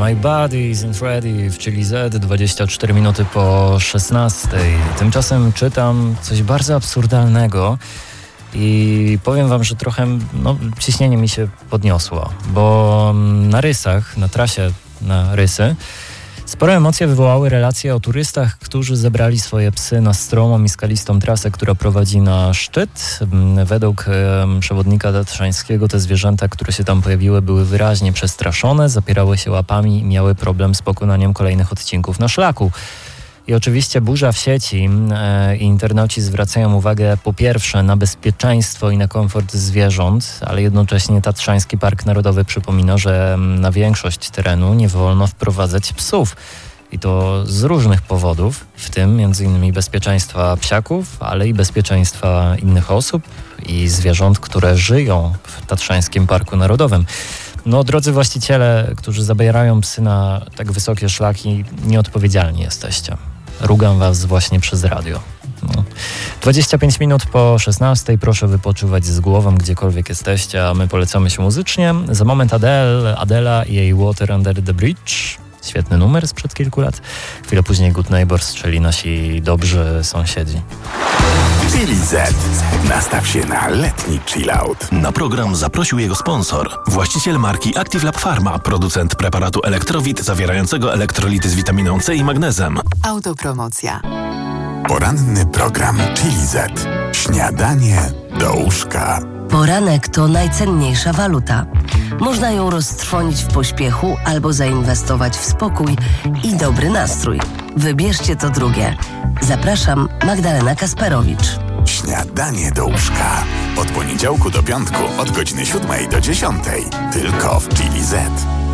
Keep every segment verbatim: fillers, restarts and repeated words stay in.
My Body Isn't Ready w Chili Z, dwadzieścia cztery minuty po szesnastej. Tymczasem czytam coś bardzo absurdalnego i powiem wam, że trochę no, ciśnienie mi się podniosło, bo na rysach, na trasie na rysy spore emocje wywołały relacje o turystach, którzy zebrali swoje psy na stromą i skalistą trasę, która prowadzi na szczyt. Według e, przewodnika tatrzańskiego te zwierzęta, które się tam pojawiły, były wyraźnie przestraszone, zapierały się łapami i miały problem z pokonaniem kolejnych odcinków na szlaku. I oczywiście burza w sieci e, i internauci zwracają uwagę po pierwsze na bezpieczeństwo i na komfort zwierząt, ale jednocześnie Tatrzański Park Narodowy przypomina, że na większość terenu nie wolno wprowadzać psów. I to z różnych powodów, w tym między innymi bezpieczeństwa psiaków, ale i bezpieczeństwa innych osób i zwierząt, które żyją w Tatrzańskim Parku Narodowym. No, drodzy właściciele, którzy zabierają psy na tak wysokie szlaki, nieodpowiedzialni jesteście. Rugam was właśnie przez radio. No. dwadzieścia pięć minut po szesnastej. Proszę wypoczywać z głową, gdziekolwiek jesteście, a my polecamy się muzycznie. Za moment Adele, Adela i jej Water Under the Bridge. Świetny numer sprzed kilku lat. Chwilę później Good Neighbors, czyli nasi dobrzy sąsiedzi. Chili Z. Nastaw się na letni chillout. Na program zaprosił jego sponsor. Właściciel marki Active Lab Pharma, producent preparatu Elektrowit zawierającego elektrolity z witaminą C i magnezem. Autopromocja. Poranny program Chili Z. Śniadanie do łóżka. Poranek to najcenniejsza waluta. Można ją roztrwonić w pośpiechu albo zainwestować w spokój i dobry nastrój. Wybierzcie to drugie. Zapraszam, Magdalena Kasperowicz. Śniadanie do łóżka. Od poniedziałku do piątku, od godziny siódmej do dziesiątej. Tylko w Chili Z.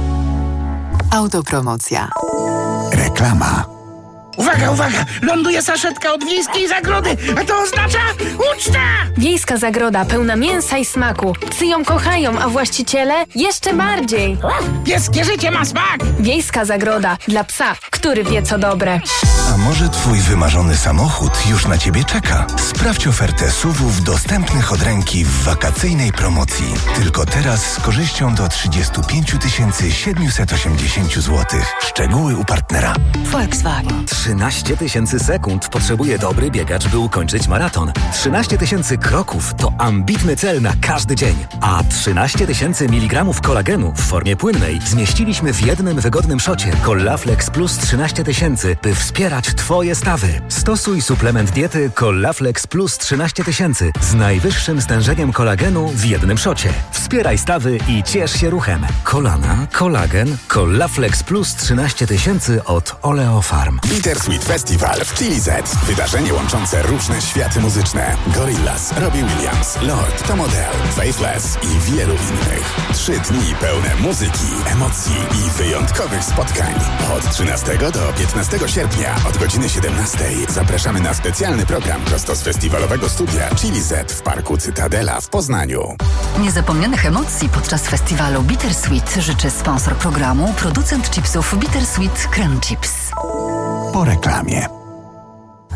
Autopromocja. Reklama. Uwaga, uwaga! Ląduje saszetka od Wiejskiej Zagrody, a to oznacza uczta! Wiejska Zagroda pełna mięsa i smaku. Psy ją kochają, a właściciele jeszcze bardziej. Pieskie życie ma smak! Wiejska Zagroda dla psa, który wie co dobre. A może twój wymarzony samochód już na ciebie czeka? Sprawdź ofertę S U V-ów dostępnych od ręki w wakacyjnej promocji. Tylko teraz z korzyścią do trzydzieści pięć tysięcy siedemset osiemdziesiąt złotych. Szczegóły u partnera. Volkswagen. trzynaście tysięcy sekund potrzebuje dobry biegacz, by ukończyć maraton. trzynaście tysięcy kroków to ambitny cel na każdy dzień. A trzynaście tysięcy miligramów kolagenu w formie płynnej zmieściliśmy w jednym wygodnym szocie. Collaflex Plus trzynaście tysięcy, by wspierać twoje stawy. Stosuj suplement diety Collaflex Plus trzynaście tysięcy z najwyższym stężeniem kolagenu w jednym szocie. Wspieraj stawy i ciesz się ruchem. Kolana, kolagen, Collaflex Plus trzynaście tysięcy od Oleo Farm. Bittersweet Festival w Chili Z. Wydarzenie łączące różne światy muzyczne. Gorillaz, Robbie Williams, Lord, Tom Odell, Faithless i wielu innych. Trzy dni pełne muzyki, emocji i wyjątkowych spotkań. Od trzynastego do piętnastego sierpnia od godziny siedemnastej zapraszamy na specjalny program prosto z festiwalowego studia Chili Z w Parku Cytadela w Poznaniu. Niezapomnianych emocji podczas festiwalu Bittersweet życzy sponsor programu, producent chipsów Bittersweet Crunch Chips. Po reklamie.